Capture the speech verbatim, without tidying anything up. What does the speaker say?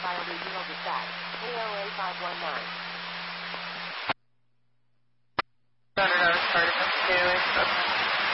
File Regional Dispatch, K O A five one nine. Senator, starting up two,